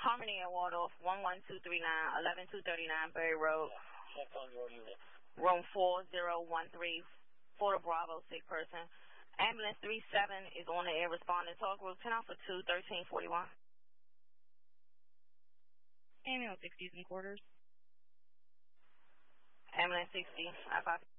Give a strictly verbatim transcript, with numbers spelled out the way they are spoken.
Harmony at Waldorf, one one two three nine, eleven two thirty-nine Berry Road. Check on your unit. Room four zero one three, Florida Bravo, sick person. Ambulance three seven is on the air responding. Talk group ten Alpha two, thirteen forty-one. Ambulance sixty is in quarters. Ambulance sixty, I five.